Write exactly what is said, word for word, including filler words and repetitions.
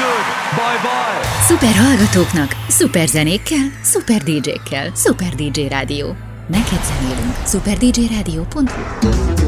Bye bye! Szuper hallgatóknak, szuper zenékkel, szuper dé dzsékkel. Szuper dé dzsé Rádió. Neked zenélünk. szuper dé dzsé rádió pont hu